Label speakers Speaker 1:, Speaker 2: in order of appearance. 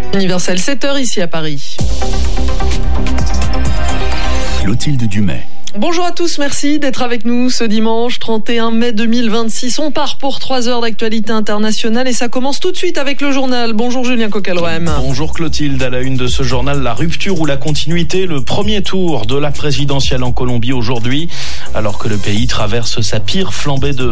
Speaker 1: Universel, 7h ici à Paris.
Speaker 2: Clotilde Dumais.
Speaker 1: Bonjour à tous, merci d'être avec nous ce dimanche 31 mai 2026. On part pour 3 heures d'actualité internationale et ça commence tout de suite avec le journal. Bonjour Julien Coquelroem.
Speaker 3: Bonjour Clotilde, à la une de ce journal, la rupture ou la continuité, le premier tour de la présidentielle en Colombie aujourd'hui, alors que le pays traverse sa pire flambée de